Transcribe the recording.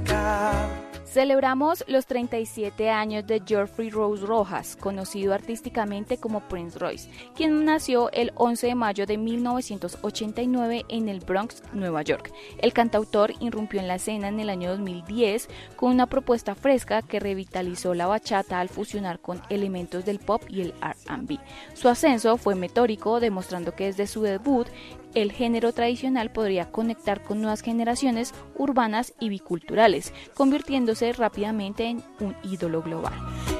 pecado. Celebramos los 37 años de Geoffrey Rose Rojas, conocido artísticamente como Prince Royce, quien nació el 11 de mayo de 1989 en el Bronx, Nueva York. El cantautor irrumpió en la escena en el año 2010 con una propuesta fresca que revitalizó la bachata al fusionar con elementos del pop y el R&B. Su ascenso fue meteórico, demostrando que desde su debut el género tradicional podría conectar con nuevas generaciones urbanas y biculturales, convirtiéndose rápidamente en un ídolo global.